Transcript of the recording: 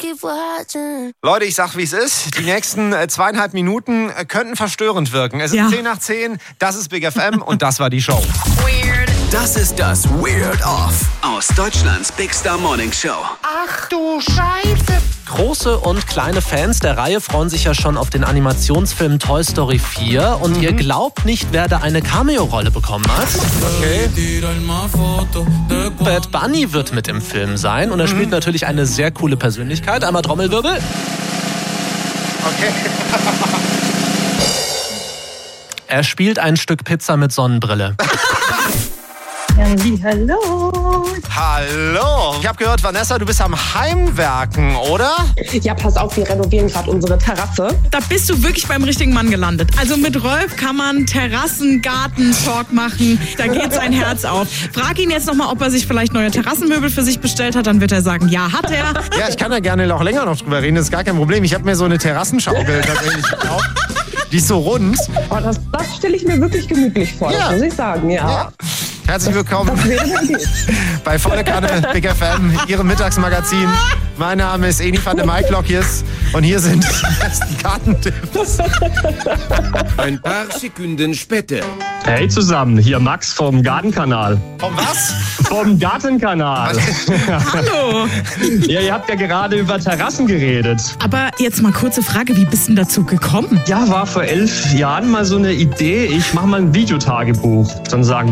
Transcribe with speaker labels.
Speaker 1: Leute, ich sag, wie es ist. Die nächsten 2,5 Minuten könnten verstörend wirken. Es ist 10 nach 10, das ist Big FM und das war die Show.
Speaker 2: Weird.
Speaker 3: Das ist das Weird Off aus Deutschlands Big Star Morning Show.
Speaker 1: Ach du Scheiße.
Speaker 4: Große und kleine Fans der Reihe freuen sich ja schon auf den Animationsfilm Toy Story 4. Und ihr glaubt nicht, wer da eine Cameo-Rolle bekommen hat.
Speaker 1: Okay.
Speaker 4: Bad Bunny wird mit im Film sein und er spielt natürlich eine sehr coole Persönlichkeit. Einmal Trommelwirbel.
Speaker 1: Okay.
Speaker 4: Er spielt ein Stück Pizza mit Sonnenbrille.
Speaker 5: Hallo.
Speaker 1: Hallo. Ich habe gehört, Vanessa, du bist am Heimwerken, oder?
Speaker 5: Ja, pass auf, wir renovieren gerade unsere Terrasse.
Speaker 2: Da bist du wirklich beim richtigen Mann gelandet. Also mit Rolf kann man Terrassengarten-Talk machen. Da geht sein Herz auf. Frag ihn jetzt nochmal, ob er sich vielleicht neue Terrassenmöbel für sich bestellt hat. Dann wird er sagen, ja, hat er.
Speaker 1: Ja, ich kann da gerne auch länger noch drüber reden, das ist gar kein Problem. Ich habe mir so eine Terrassenschaukel tatsächlich gekauft. Die ist so rund.
Speaker 5: Oh, das stelle ich mir wirklich gemütlich vor,
Speaker 1: Ja.
Speaker 5: das muss ich sagen, ja.
Speaker 1: Herzlich willkommen bei Volle Kanne Big FM, Ihrem Mittagsmagazin. Mein Name ist Eni van der Maiklokjes und hier sind die besten Gartentipps.
Speaker 3: Ein paar Sekunden später.
Speaker 6: Hey zusammen, hier Max vom Gartenkanal.
Speaker 1: Vom was?
Speaker 6: Vom Gartenkanal.
Speaker 2: Hallo.
Speaker 6: Ja, ihr habt ja gerade über Terrassen geredet.
Speaker 2: Aber jetzt mal kurze Frage, wie bist du denn dazu gekommen?
Speaker 6: Ja, war vor 11 Jahren mal so eine Idee, ich mache mal ein Videotagebuch. Dann sagen